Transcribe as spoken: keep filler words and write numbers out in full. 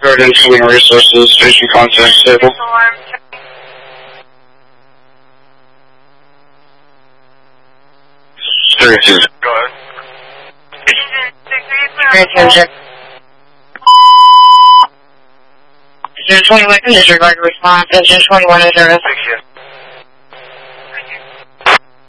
Guard Incoming Resources, Station Contact Stable. three two. Go ahead. Attention. Zero twenty-one, disregard response. Zero twenty-one is service. Six, yes.